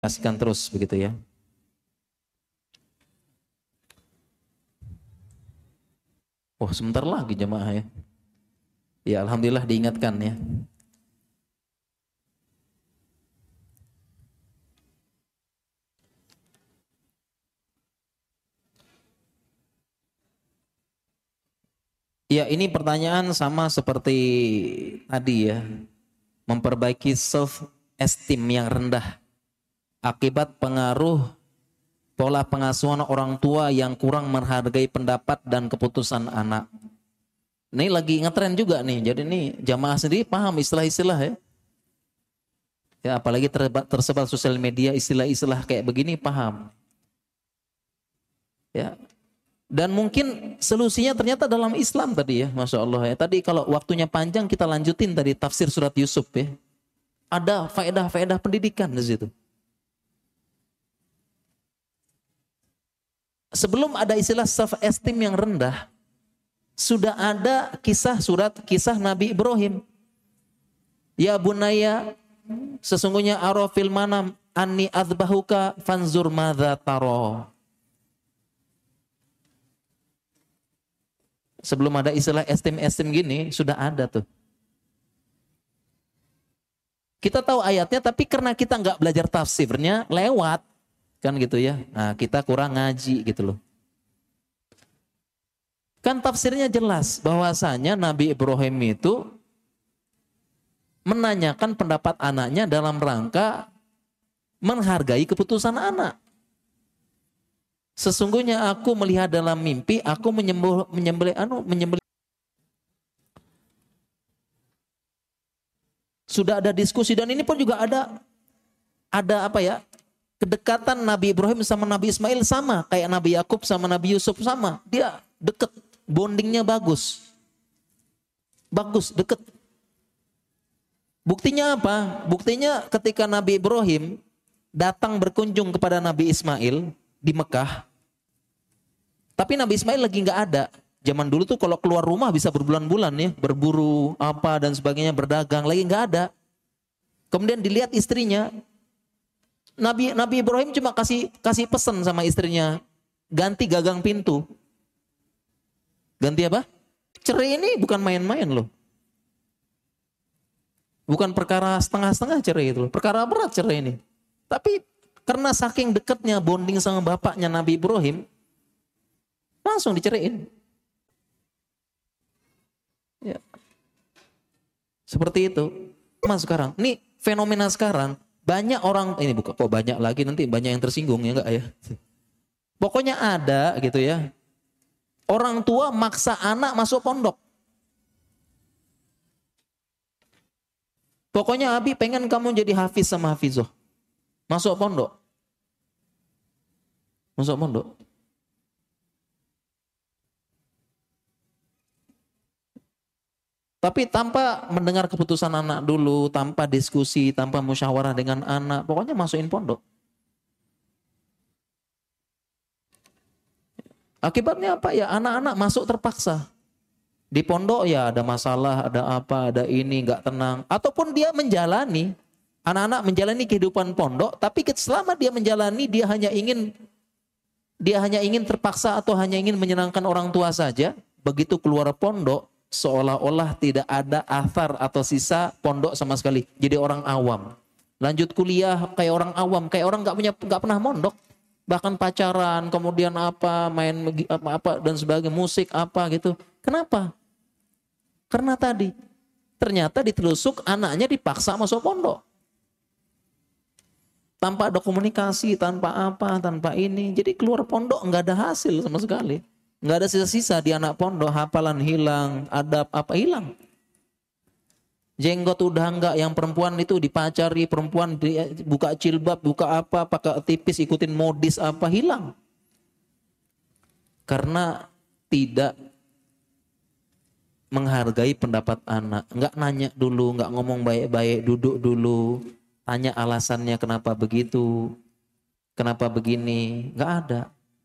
Kasihkan terus begitu ya. Oh, sebentar lagi jemaah ya. Ya, alhamdulillah diingatkan ya. Ya, ini pertanyaan sama seperti tadi ya. Memperbaiki self esteem yang rendah akibat pengaruh pola pengasuhan orang tua yang kurang menghargai pendapat dan keputusan anak. Ini lagi ngetren juga nih. Jadi ini jamaah sendiri paham istilah-istilah ya. Ya, apalagi tersebar sosial media istilah-istilah kayak begini paham. Ya. Dan mungkin solusinya ternyata dalam Islam tadi ya, Masya Allah ya. Tadi kalau waktunya panjang kita lanjutin tadi tafsir surat Yusuf ya. Ada faedah-faedah pendidikan di situ. Sebelum ada istilah self esteem yang rendah, sudah ada kisah Nabi Ibrahim. Ya bunaya, sesungguhnya arafil manam anni adzbahuka fanzur madza tara. Sebelum ada istilah esteem gini, sudah ada tuh. Kita tahu ayatnya, tapi karena kita nggak belajar tafsirnya, lewat. Kan gitu ya. Nah, kita kurang ngaji gitu loh. Kan tafsirnya jelas, bahwasanya Nabi Ibrahim itu menanyakan pendapat anaknya dalam rangka menghargai keputusan anak. Sesungguhnya aku melihat dalam mimpi, aku menyembelih. Sudah ada diskusi dan ini pun juga ada apa ya? Kedekatan Nabi Ibrahim sama Nabi Ismail sama, kayak Nabi Yakub sama Nabi Yusuf sama. Dia deket, bondingnya bagus. Bagus, deket. Buktinya apa? Buktinya ketika Nabi Ibrahim datang berkunjung kepada Nabi Ismail di Mekah. Tapi Nabi Ismail lagi nggak ada. Zaman dulu tuh kalau keluar rumah bisa berbulan-bulan ya, berburu apa dan sebagainya, berdagang, lagi nggak ada. Kemudian dilihat istrinya, Nabi Ibrahim cuma kasih pesan sama istrinya, ganti gagang pintu. Ganti apa? Cerai ini bukan main-main loh. Bukan perkara setengah-setengah cerai itu loh. Perkara berat cerai ini. Tapi karena saking dekatnya bonding sama bapaknya Nabi Ibrahim, langsung diceraiin. Ya. Seperti itu. Mas sekarang, ini fenomena sekarang, banyak orang, ini bukan kok banyak lagi nanti banyak yang tersinggung ya enggak ya. Pokoknya ada gitu ya. Orang tua maksa anak masuk pondok. Pokoknya Abi pengen kamu jadi hafiz sama hafizoh. Masuk pondok. Masuk pondok. Tapi tanpa mendengar keputusan anak dulu, tanpa diskusi, tanpa musyawarah dengan anak, pokoknya masukin pondok. Akibatnya apa ya? Anak-anak masuk terpaksa. Di pondok ya ada masalah, ada apa, ada ini, nggak tenang. Ataupun dia menjalani, anak-anak menjalani kehidupan pondok, tapi selama dia menjalani, dia hanya ingin terpaksa atau hanya ingin menyenangkan orang tua saja. Begitu keluar pondok, seolah-olah tidak ada athar atau sisa pondok sama sekali. Jadi orang awam. Lanjut kuliah kayak orang awam, kayak orang nggak pernah mondok. Bahkan pacaran, kemudian apa, main apa dan sebagainya, musik apa gitu. Kenapa? Karena tadi ternyata ditelusuk anaknya dipaksa masuk pondok. Tanpa ada komunikasi, tanpa apa, tanpa ini. Jadi keluar pondok nggak ada hasil sama sekali. Nggak ada sisa-sisa di anak pondok, hafalan hilang, adab apa hilang. Jenggot udah enggak, yang perempuan itu dipacari, perempuan buka jilbab, buka apa, pakai tipis, ikutin modis apa, hilang. Karena tidak menghargai pendapat anak. Enggak nanya dulu, enggak ngomong baik-baik, duduk dulu, tanya alasannya kenapa begitu, kenapa begini, enggak ada.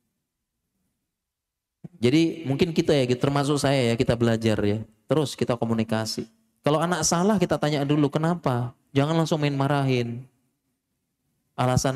Jadi mungkin kita ya, termasuk saya ya, kita belajar ya. Terus kita komunikasi. Kalau anak salah kita tanya dulu kenapa. Jangan langsung main marahin. Alasan